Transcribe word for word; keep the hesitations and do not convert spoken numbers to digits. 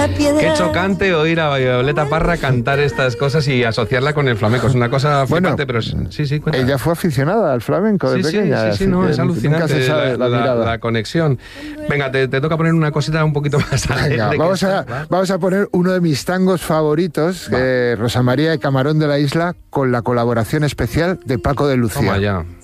la piedra. Qué chocante oír a Violeta Parra cantar estas cosas y asociarla con el flamenco. Es una cosa flipante, bueno, pero sí, sí, cuenta. Ella fue aficionada al flamenco de sí, pequeña. Sí, sí, sí, no, es alucinante nunca se sabe la, la, la, la, la conexión. Venga, te, te toca poner una cosita un poquito más alegre. Venga, vamos, a, ¿va? vamos a poner uno de mis tangos favoritos, eh, Rosa María de Camarón de la Isla, con la colaboración especial de Paco de Lucía. Toma ya.